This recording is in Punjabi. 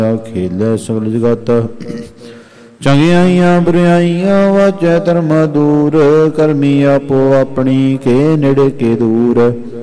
ਖੇਲੇ ਸਗਲ ਜਗਤ। ਚੰਗਿਆਈਆਂ ਬੁਰਿਆਈਆਂ ਵਾਚੈ ਧਰਮ ਦੂਰ, ਕਰਮੀ ਆਪੋ ਆਪਣੀ ਕੇ ਨੇੜੇ ਕੇ ਦੂਰ।